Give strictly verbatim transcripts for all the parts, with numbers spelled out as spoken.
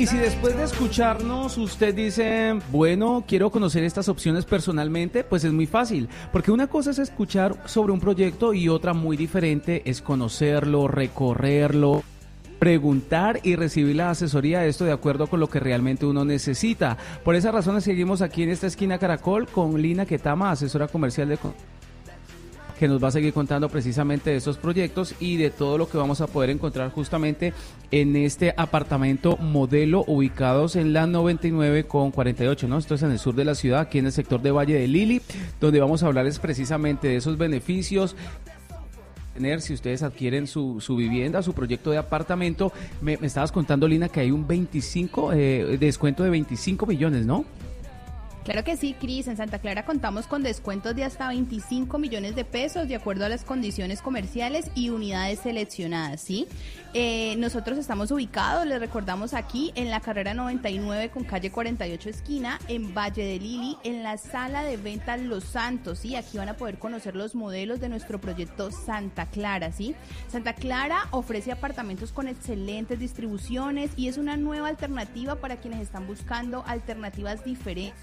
Y si después de escucharnos usted dice, bueno, quiero conocer estas opciones personalmente, pues es muy fácil, porque una cosa es escuchar sobre un proyecto y otra muy diferente es conocerlo, recorrerlo, preguntar y recibir la asesoría de esto de acuerdo con lo que realmente uno necesita. Por esa razón seguimos aquí en esta esquina Caracol con Lina Ketama, asesora comercial de... que nos va a seguir contando precisamente de esos proyectos y de todo lo que vamos a poder encontrar justamente en este apartamento modelo ubicados en la noventa y nueve con cuarenta y ocho, ¿no? Esto es en el sur de la ciudad, aquí en el sector de Valle de Lili, donde vamos a hablarles precisamente de esos beneficios tener si ustedes adquieren su, su vivienda, su proyecto de apartamento. Me, me estabas contando, Lina, que hay un veinticinco, eh, descuento de veinticinco millones, ¿no? Claro que sí, Cris. En Santa Clara contamos con descuentos de hasta veinticinco millones de pesos de acuerdo a las condiciones comerciales y unidades seleccionadas, ¿sí? Eh, nosotros estamos ubicados, les recordamos, aquí en la carrera noventa y nueve con calle cuarenta y ocho esquina, en Valle de Lili, en la sala de ventas Los Santos, ¿sí? Aquí van a poder conocer los modelos de nuestro proyecto Santa Clara, ¿sí? Santa Clara ofrece apartamentos con excelentes distribuciones y es una nueva alternativa para quienes están buscando alternativas diferentes.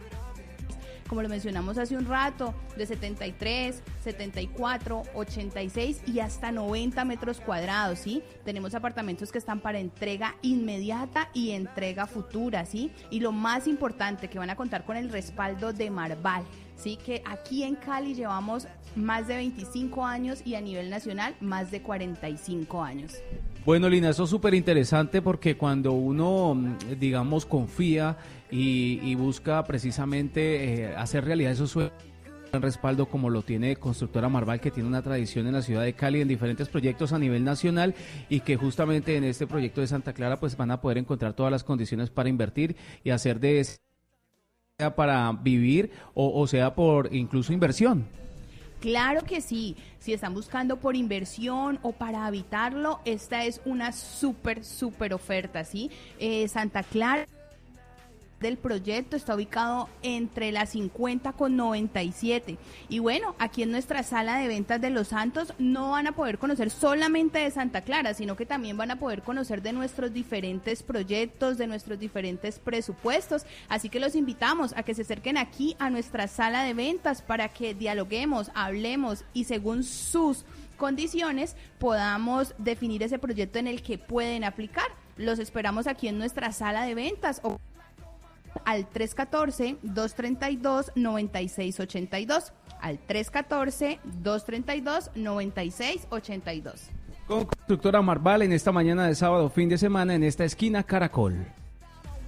Como lo mencionamos hace un rato, de setenta y tres, setenta y cuatro, ochenta y seis y hasta noventa metros cuadrados, ¿sí? Tenemos apartamentos que están para entrega inmediata y entrega futura, ¿sí? Y lo más importante, que van a contar con el respaldo de Marval, ¿sí? Que aquí en Cali llevamos más de veinticinco años y a nivel nacional más de cuarenta y cinco años. Bueno, Lina, eso es súper interesante porque cuando uno, digamos, confía y, y busca precisamente eh, hacer realidad esos sueños, el respaldo como lo tiene Constructora Marval, que tiene una tradición en la ciudad de Cali en diferentes proyectos a nivel nacional y que justamente en este proyecto de Santa Clara pues van a poder encontrar todas las condiciones para invertir y hacer de sea para vivir o, o sea por incluso inversión. Claro que sí, si están buscando por inversión o para habitarlo, esta es una súper, súper oferta, ¿sí? Eh, Santa Clara del proyecto está ubicado entre la cincuenta con noventa y siete y bueno, aquí en nuestra sala de ventas de Los Santos no van a poder conocer solamente de Santa Clara, sino que también van a poder conocer de nuestros diferentes proyectos, de nuestros diferentes presupuestos, así que los invitamos a que se acerquen aquí a nuestra sala de ventas para que dialoguemos, hablemos y según sus condiciones podamos definir ese proyecto en el que pueden aplicar. Los esperamos aquí en nuestra sala de ventas o al tres uno cuatro, dos tres dos, nueve seis ocho dos, al tres uno cuatro, dos tres dos, nueve seis ocho dos. Con Constructora Marval en esta mañana de sábado, fin de semana, en esta esquina Caracol.